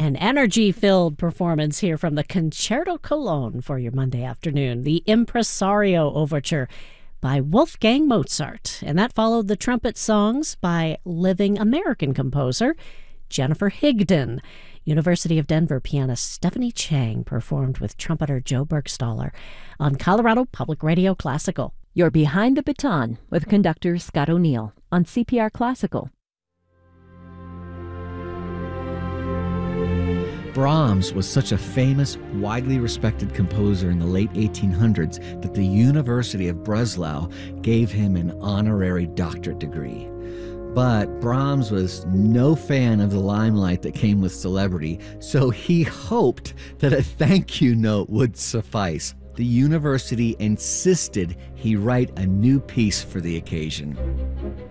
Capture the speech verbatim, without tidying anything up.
An energy-filled performance here from the Concerto Cologne for your Monday afternoon, the Impresario Overture by Wolfgang Mozart. And that followed the trumpet songs by living American composer Jennifer Higdon. University of Denver pianist Stephanie Chang performed with trumpeter Joe Bergstaller on Colorado Public Radio Classical. You're Behind the Baton with conductor Scott O'Neill on C P R Classical. Brahms was such a famous, widely respected composer in the late eighteen hundreds that the University of Breslau gave him an honorary doctorate degree. But Brahms was no fan of the limelight that came with celebrity, so he hoped that a thank you note would suffice. The university insisted he write a new piece for the occasion.